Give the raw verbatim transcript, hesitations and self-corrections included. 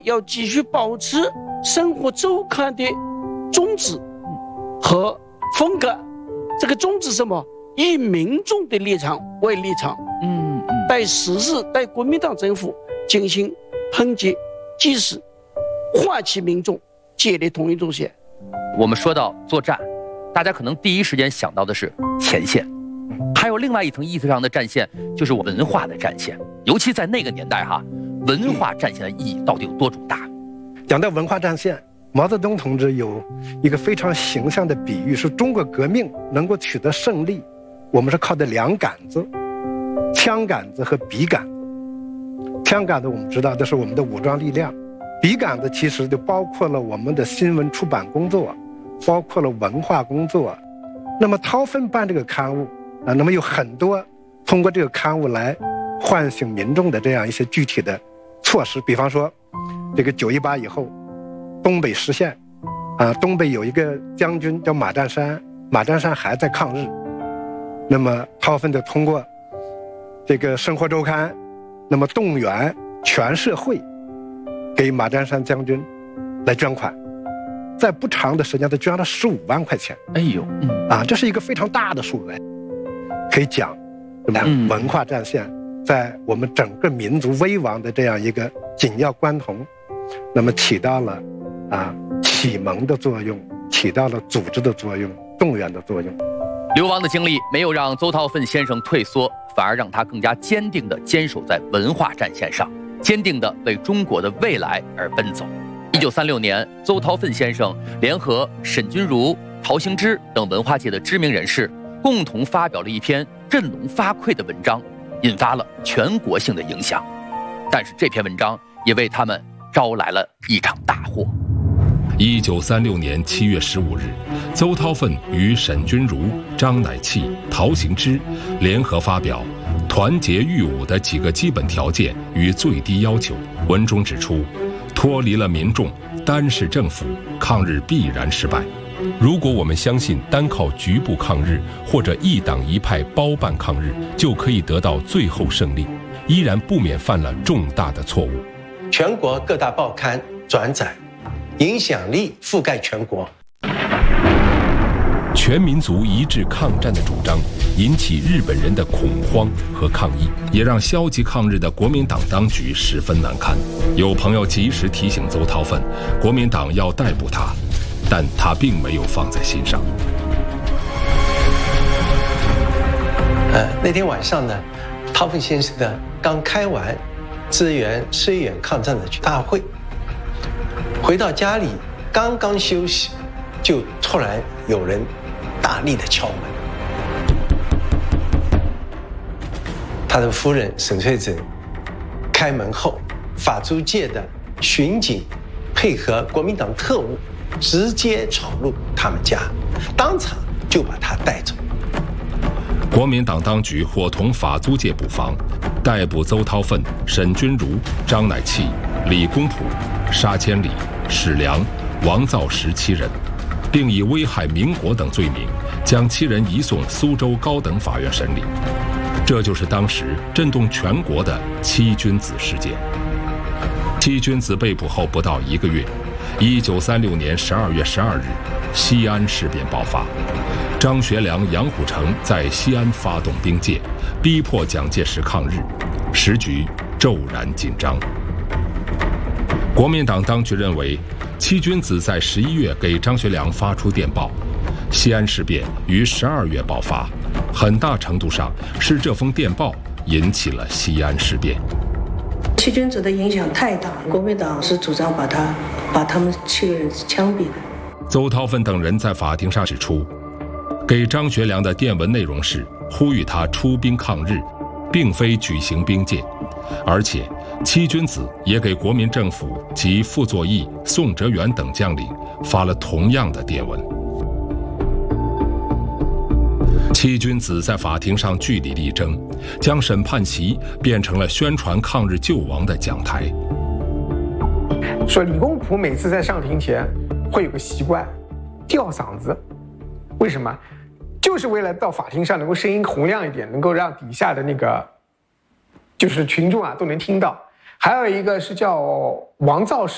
要继续保持生活周刊的宗旨和风格。这个宗旨什么？以民众的立场为立场，嗯，对时事、对国民党政府进行抨击、击实，唤起民众建立统一路线。 我们说到作战，大家可能第一时间想到的是前线，还有另外一层意思上的战线，就是文化的战线。尤其在那个年代哈，文化战线的意义到底有多重大？ 讲到文化战线，毛泽东同志有一个非常形象的比喻，是中国革命能够取得胜利，我们是靠的两杆子，枪杆子和笔杆子。枪杆子我们知道这是我们的武装力量，笔杆子其实就包括了我们的新闻出版工作，包括了文化工作。那么韬奋办这个刊物啊，那么有很多通过这个刊物来唤醒民众的这样一些具体的措施，比方说这个九一八以后东北失陷啊，东北有一个将军叫马占山，马占山还在抗日，那么韬奋的通过这个生活周刊，那么动员全社会给马占山将军来捐款，在不长的时间他捐了十五万块钱。 哎呦， 嗯啊，这是一个非常大的数额，可以讲文化战线在我们整个民族危亡的这样一个紧要关头，那么起到了啊启蒙的作用，起到了组织的作用，动员的作用。 流亡的经历没有让邹韬奋先生退缩，反而让他更加坚定地坚守在文化战线上，坚定地为中国的未来而奔走。一九三六年，邹韬奋先生联合沈钧儒、陶行知等文化界的知名人士，共同发表了一篇振聋发聩的文章，引发了全国性的影响。但是这篇文章也为他们招来了一场大祸。 一九三六年七月十五日，邹韬奋与沈钧儒、张乃器、陶行知联合发表《团结御侮的几个基本条件与最低要求》。文中指出，脱离了民众，单是政府，抗日必然失败。如果我们相信单靠局部抗日或者一党一派包办抗日就可以得到最后胜利，依然不免犯了重大的错误。 全国各大报刊转载，影响力覆盖全国。 全民族一致抗战的主张引起日本人的恐慌和抗议，也让消极抗日的国民党当局十分难堪。有朋友及时提醒邹韬奋，国民党要逮捕他，但他并没有放在心上。 呃，那天晚上呢，韬奋先生呢刚开完支援绥远抗战的大会，回到家里刚刚休息，就突然有人大力的敲门。他的夫人沈翠珍开门后，法租界的巡警配合国民党特务，直接闯入他们家，当场就把他带走。 国民党当局伙同法租界布防，逮捕邹韬奋、沈钧儒、张乃器、李公朴、沙千里、史良、王造时七人，并以危害民国等罪名，将七人移送苏州高等法院审理。这就是当时震动全国的七君子事件。七君子被捕后不到一个月，一九三六年十二月十二日，西安事变爆发。张学良、杨虎城在西安发动兵谏，逼迫蒋介石抗日，时局骤然紧张。国民党当局认为，七君子在十一月给张学良发出电报，西安事变于十二月爆发，很大程度上是这封电报引起了西安事变。 七君子的影响太大，国民党是主张把他把他们七个人枪毙的。 邹韬奋等人在法庭上指出，给张学良的电文内容是呼吁他出兵抗日，并非举行兵谏，而且七君子也给国民政府及傅作义、宋哲元等将领发了同样的电文。七君子在法庭上据理力争，将审判席变成了宣传抗日救亡的讲台。 说李公朴每次在上庭前会有个习惯，吊嗓子，为什么？就是为了到法庭上能够声音洪亮一点，能够让底下的那个就是群众啊都能听到。还有一个是叫王造时。